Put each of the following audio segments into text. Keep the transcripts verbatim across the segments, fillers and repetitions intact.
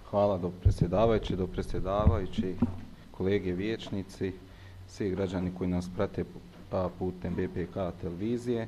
Hvala dopredsjedavajući, dopredsjedavajući, kolege vijećnici, svi građani koji nas prate putem B P K televizije.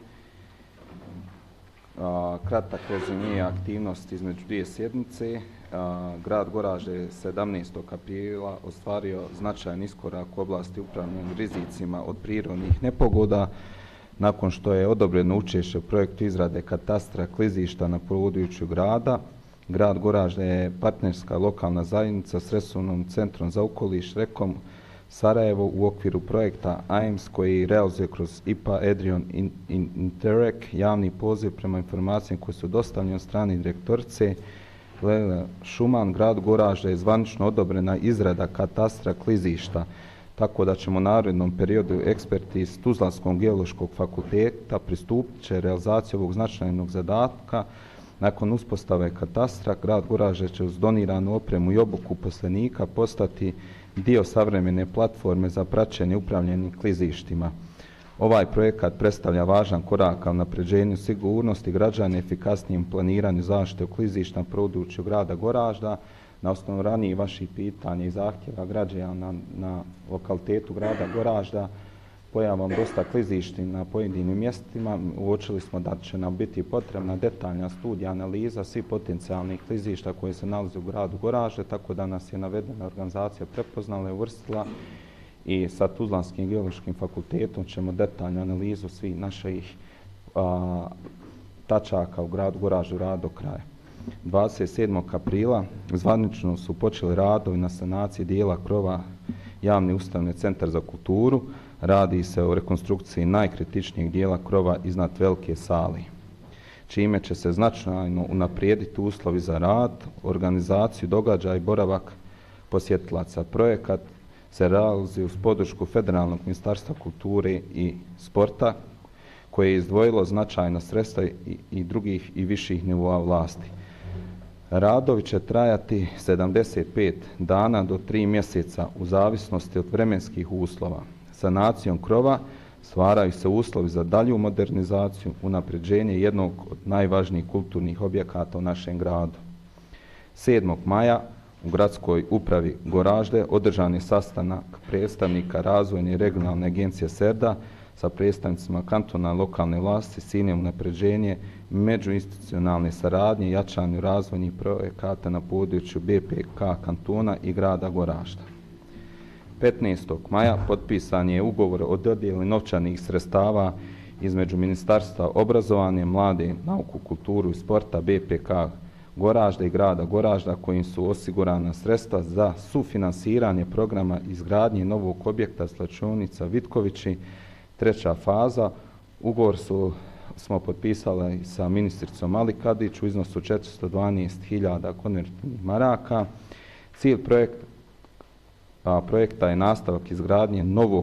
Kratak rezime aktivnosti između dvije sjednice. Grad Goražde je sedamnaestog aprila ostvario značajan iskorak u oblasti upravljanja rizicima od prirodnih nepogoda, nakon što je odobreno učešće u projektu izrade katastra klizišta na području grada. Grad Goražde je partnerska lokalna zajednica s Resornim centrom za okoliš REKOM Sarajevo u okviru projekta A I M S koji realizuje kroz I P A Adrian Interreg javni poziv prema informacijama koje su dostavljene od strane direktorice Lele Šuman. Grad Goražde je zvanično odobrena izrada katastra klizišta, tako da ćemo u narednom periodu eksperti iz Tuzlanskog geološkog fakulteta pristupit će realizaciji ovog značajnog zadatka. Nakon uspostave katastra, grad Goražde će uz doniranu opremu i obuku uposlenika postati dio savremene platforme za praćenje upravljanja klizištima. Ovaj projekat predstavlja važan korak ka unapređenju sigurnosti građana i efikasnijem planiranju zaštite klizišta na području grada Goražda. Na osnovu ranijih vaših pitanja i zahtjeva građana na, na lokalitetu grada Goražda, pojavom dosta klizišti na pojedinim mjestima, uočili smo da će nam biti potrebna detaljna studija analiza svih potencijalnih klizišta koje se nalaze u gradu Goražde, tako da nas je navedena organizacija prepoznala i uvrstila i sa Tuzlanskim geološkim fakultetom ćemo detaljnu analizu svih naših a, tačaka u gradu Goraždu rad do kraja. dvadeset sedmog aprila zvanično su počeli radovi na sanaciji dijela krova javne ustanove Centar za kulturu. Radi se o rekonstrukciji najkritičnijeg dijela krova iznad velike sale, čime će se značajno unaprijediti uslovi za rad, organizaciju događaja i boravak posjetilaca. Projekat se realizuje uz podršku Federalnog ministarstva kulture i sporta, koje je izdvojilo značajna sredstva i, i drugih i viših nivoa vlasti. Radovi će trajati sedamdeset pet dana do tri mjeseca u zavisnosti od vremenskih uslova. Sanacijom krova stvaraju se uslovi za dalju modernizaciju, unapređenje jednog od najvažnijih kulturnih objekata u našem gradu. sedmog maja u gradskoj upravi Goražde održan je sastanak predstavnika razvojne i regionalne agencije SERDA sa predstavnicima kantona lokalne vlasti s ciljem unapređenje međuinstitucionalne saradnje i jačanju razvojnih projekata na području B P K kantona i grada Goražda. petnaestog maja potpisan je ugovor o dodjeli novčanih sredstava između Ministarstva obrazovanja, mlade, nauku, kulturu i sporta B P K Goražda i grada Goražda, kojim su osigurana sredstva za sufinansiranje programa izgradnje novog objekta Slačionica Vitkovići, treća faza. Ugovor su, smo potpisali sa ministricom Ali Kadić u iznosu četiristo dvanaest hiljada konvertnih maraka. Cilj projekta A projekta je nastavak izgradnje novog